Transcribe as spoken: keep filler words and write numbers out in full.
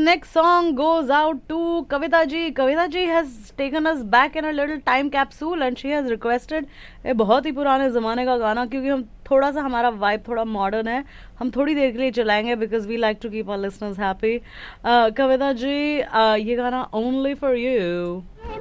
next song goes out to Kavita ji. Kavita ji has taken us back in a little time capsule and she has requested a बहुत ही पुराने ज़माने का गाना, क्योंकि हम थोड़ा सा हमारा वाइब थोड़ा मॉडर्न है, हम थोड़ी देर के लिए चलाएंगे because we like to keep our listeners happy. Kavita ji, uh, ये गाना ओनली फॉर यू.